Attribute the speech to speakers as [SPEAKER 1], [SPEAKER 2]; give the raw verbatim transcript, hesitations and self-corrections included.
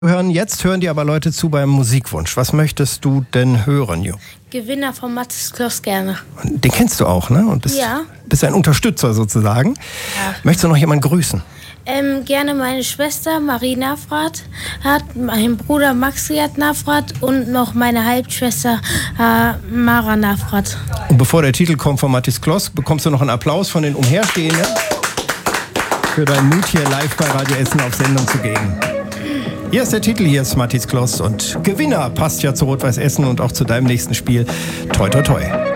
[SPEAKER 1] Hören. Jetzt hören dir aber Leute zu beim Musikwunsch. Was möchtest du denn hören, Jo?
[SPEAKER 2] Gewinner von Mathis Kloss gerne.
[SPEAKER 1] Den kennst du auch, ne? Und bist,
[SPEAKER 2] Ja.
[SPEAKER 1] bist ein Unterstützer sozusagen.
[SPEAKER 2] Ja.
[SPEAKER 1] Möchtest du noch jemanden grüßen?
[SPEAKER 2] Ähm, gerne meine Schwester Marie Nafrat hat, mein Bruder Maxi hat Nafrat und noch meine Halbschwester äh, Mara Nafrat.
[SPEAKER 1] Und bevor der Titel kommt von Mathis Kloss, bekommst du noch einen Applaus von den Umherstehenden für deinen Mut, hier live bei Radio Essen auf Sendung zu gehen. Hier ist der Titel, hier ist Mathis Kloss und Gewinner passt ja zu Rot-Weiß Essen und auch zu deinem nächsten Spiel. Toi, toi, toi.